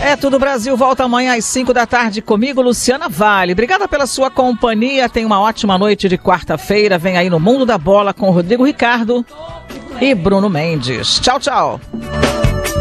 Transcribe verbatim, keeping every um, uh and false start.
É tudo, Brasil. Volta amanhã às cinco da tarde comigo, Luciana Vale. Obrigada pela sua companhia. Tenha uma ótima noite de quarta-feira. Vem aí no Mundo da Bola com Rodrigo Ricardo e Bruno Mendes. Tchau, tchau.